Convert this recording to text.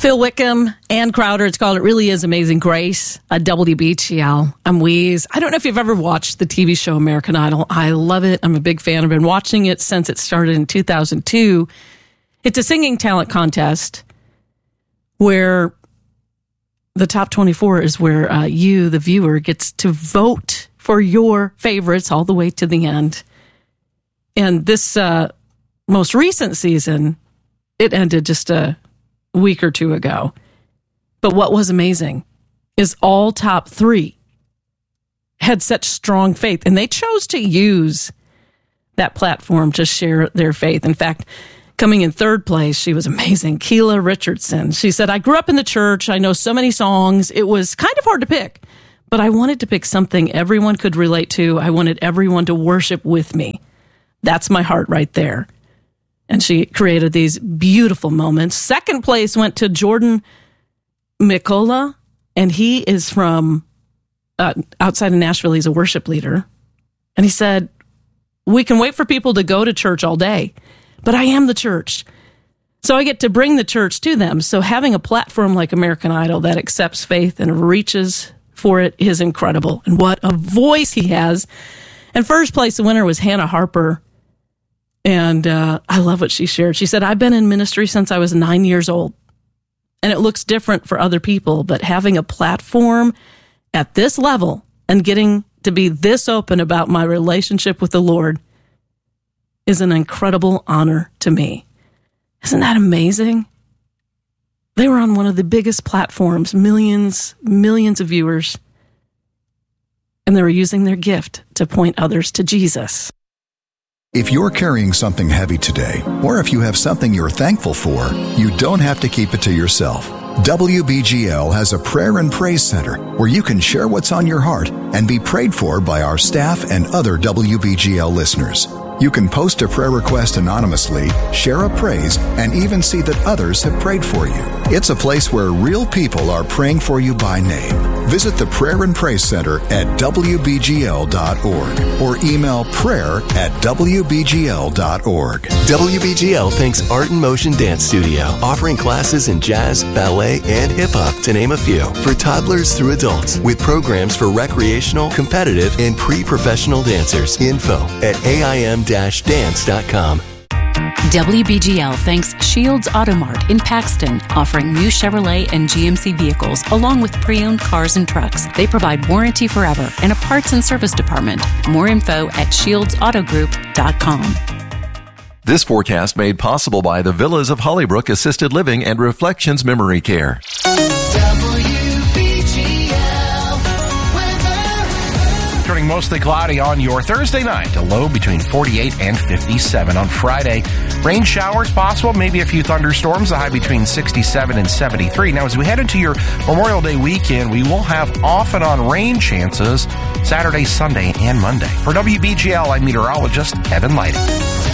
Phil Wickham, Ann Crowder. It's called It Really Is Amazing Grace, a WBGL. I'm Weeze. I don't know if you've ever watched the TV show American Idol. I love it. I'm a big fan. I've been watching it since it started in 2002. It's a singing talent contest where the top 24 is where you, the viewer, gets to vote for your favorites all the way to the end. And this most recent season, it ended just a week or two ago. But what was amazing is all top three had such strong faith, and they chose to use that platform to share their faith. In fact, coming in third place, she was amazing. Keela Richardson. She said, I grew up in the church. I know so many songs. It was kind of hard to pick, but I wanted to pick something everyone could relate to. I wanted everyone to worship with me. That's my heart right there. And she created these beautiful moments. Second place went to Jordan Mikola, and he is from outside of Nashville. He's a worship leader. And he said, we can wait for people to go to church all day, but I am the church. So I get to bring the church to them. So having a platform like American Idol that accepts faith and reaches for it is incredible. And what a voice he has. And first place, the winner was Hannah Harper. And I love what she shared. She said, I've been in ministry since I was 9 years old. And it looks different for other people, but having a platform at this level and getting to be this open about my relationship with the Lord is an incredible honor to me. Isn't that amazing? They were on one of the biggest platforms, millions of viewers, and they were using their gift to point others to Jesus. If you're carrying something heavy today, or if you have something you're thankful for, you don't have to keep it to yourself. WBGL has a prayer and praise center where you can share what's on your heart and be prayed for by our staff and other WBGL listeners. You can post a prayer request anonymously, share a praise, and even see that others have prayed for you. It's a place where real people are praying for you by name. Visit the Prayer and Praise Center at WBGL.org or email prayer@WBGL.org. WBGL thanks Art in Motion Dance Studio, offering classes in jazz, ballet, and hip-hop, to name a few, for toddlers through adults, with programs for recreational, competitive, and pre-professional dancers. Info at AIM-dance.com. WBGL thanks Shields Auto Mart in Paxton, offering new Chevrolet and GMC vehicles along with pre-owned cars and trucks. They provide warranty forever and a parts and service department. More info at ShieldsAutoGroup.com. This forecast made possible by the Villas of Hollybrook Assisted Living and Reflections Memory Care. Turning mostly cloudy on your Thursday night, a low between 48 and 57. On Friday, rain showers possible, maybe a few thunderstorms, a high between 67 and 73. Now, as we head into your Memorial Day weekend, we will have off and on rain chances Saturday, Sunday, and Monday. For WBGL, I'm meteorologist Kevin Lighting.